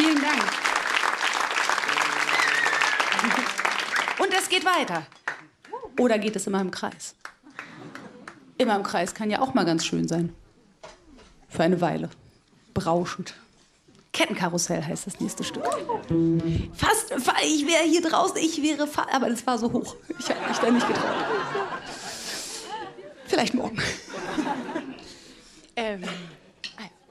Vielen Dank. Und es geht weiter. Oder geht es immer im Kreis? Immer im Kreis kann ja auch mal ganz schön sein. Für eine Weile. Berauschend. Kettenkarussell heißt das nächste Stück. Fast, ich wäre hier draußen, aber das war so hoch. Ich habe mich da nicht getraut. Vielleicht morgen.